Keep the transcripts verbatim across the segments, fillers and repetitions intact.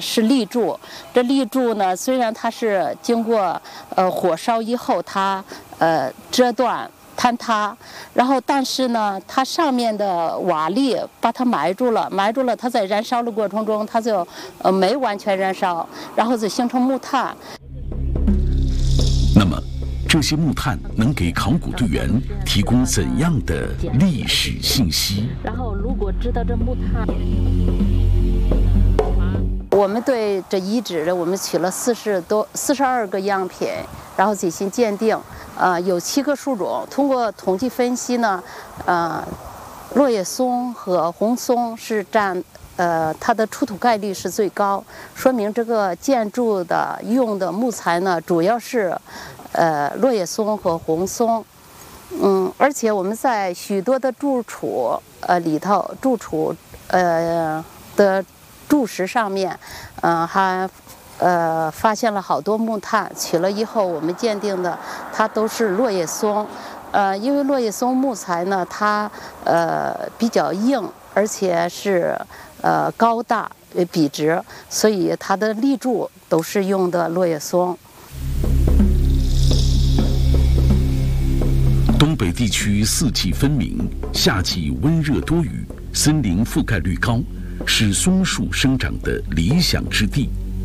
是立柱，这立柱呢，虽然它是经过呃火烧以后，它呃折断坍塌，然后但是呢，它上面的瓦砾把它埋住了，埋住了，它在燃烧的过程中，它就呃没完全燃烧，然后就形成木炭。 那么，这些木炭能给考古队员提供怎样的历史信息？ 然后，如果知道这木炭，我们对这遗址，我们取了四十多、四十二个样品，然后进行鉴定。呃，有七个树种，通过统计分析呢，呃，落叶松和红松是占。呃，它的出土概率是最高，说明这个建筑的用的木材呢，主要是，呃，落叶松和红松。嗯，而且我们在许多的柱础呃里头，柱础呃的柱石上面，嗯、呃，还呃发现了好多木炭，取了以后我们鉴定的它都是落叶松。呃，因为落叶松木材呢，它呃比较硬，而且是呃高大呃笔直，所以它的立柱都是用的落叶松。 东北地区四季分明，夏季温热多雨，森林覆盖率高，是松树生长的理想之地。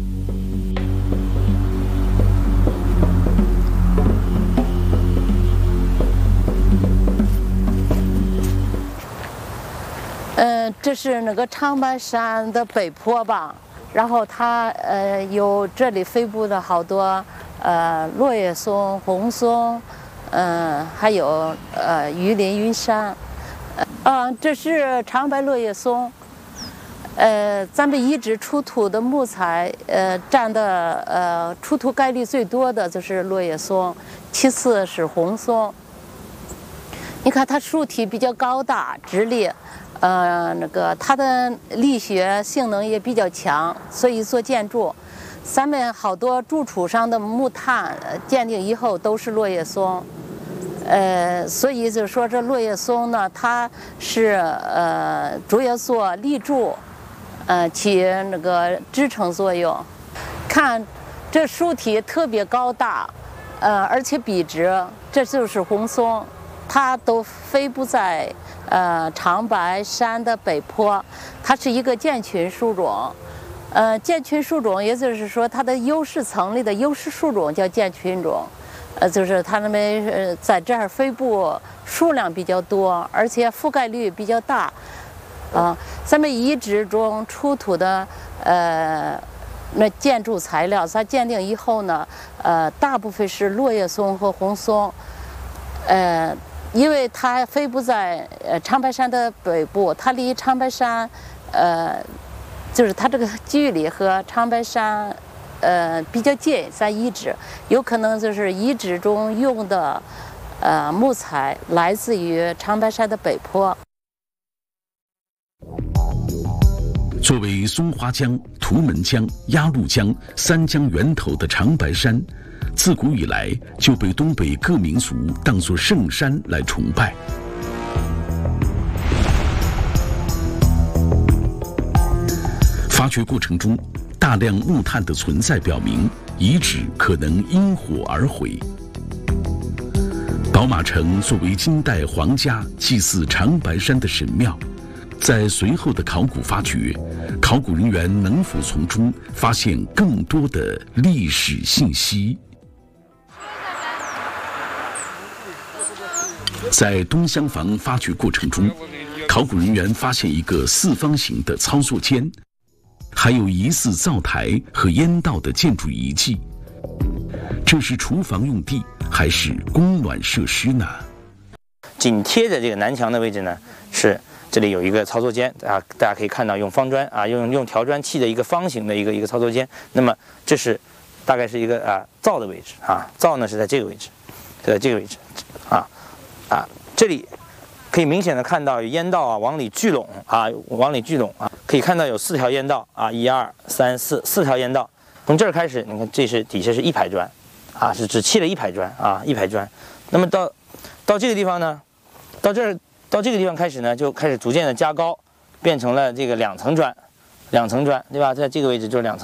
呃，这是那个长白山的北坡吧，然后它呃有这里飞布的好多呃落叶松、红松，嗯、呃，还有呃榆林云杉，啊、呃，这是长白落叶松。呃，咱们遗址出土的木材，呃，占的呃出土概率最多的就是落叶松，其次是红松。你看它树体比较高大直立。呃，那个它的力学性能也比较强，所以做建筑，咱们好多柱础上的木炭鉴定以后都是落叶松，呃，所以就说这落叶松呢，它是呃主要做立柱，呃起那个支撑作用。看这树体特别高大，呃而且笔直，这就是红松，它都飞布在。呃，长白山的北坡，它是一个建群树种。呃，建群树种，也就是说，它的优势层里的优势树种叫建群种。呃，就是它们呃在这儿飞布数量比较多，而且覆盖率比较大。啊、呃，咱们遗址中出土的呃那建筑材料，在鉴定以后呢，呃，大部分是落叶松和红松。呃。因为它飞布在呃长白山的北部，它离长白山，呃，就是它这个距离和长白山，呃比较近，在遗址有可能就是遗址中用的，呃木材来自于长白山的北坡。 作为松花江、图们江、鸭绿江三江源头的长白山。自古以来就被东北各民族当作圣山来崇拜。发掘过程中，大量木炭的存在表明遗址可能因火而毁。宝马城作为金代皇家祭祀长白山的神庙，在随后的考古发掘，考古人员能否从中发现更多的历史信息？在东厢房发掘过程中，考古人员发现一个四方形的操作间，还有疑似灶台和烟道的建筑遗迹。这是厨房用地还是供暖设施呢？ 紧贴着这个南墙的位置呢，是这里有一个操作间啊，大家可以看到用方砖啊，用用条砖砌的一个方形的一个一个操作间。那么这是大概是一个啊灶的位置啊，灶呢是在这个位置，在这个位置啊。啊，这里可以明显的看到有烟道啊往里聚拢啊，往里聚拢啊，可以看到有四条烟道啊，一二三四四条烟道。从这儿开始，你看这是底下是一排砖，啊，是只砌了一排砖啊，一排砖。那么到到这个地方呢，到这儿到这个地方开始呢，就开始逐渐的加高，变成了这个两层砖，两层砖，对吧？在这个位置就是两层。